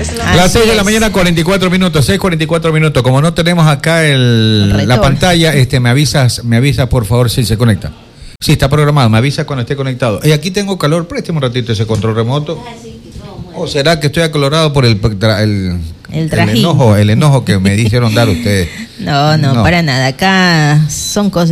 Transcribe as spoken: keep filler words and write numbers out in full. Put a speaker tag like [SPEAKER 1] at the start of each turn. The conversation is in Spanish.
[SPEAKER 1] Las seis de la mañana, cuarenta y cuatro minutos, seis cuarenta y cuatro minutos. Como no tenemos acá el, la pantalla, este, me avisas, me avisas por favor si se conecta. Sí, está programado, me avisa cuando esté conectado. Y aquí tengo calor, présteme un ratito ese control remoto. ¿O será que estoy acalorado por el, el,
[SPEAKER 2] el,
[SPEAKER 1] el enojo, el enojo que me hicieron dar ustedes?
[SPEAKER 2] No, no, no, para nada. Acá son cosas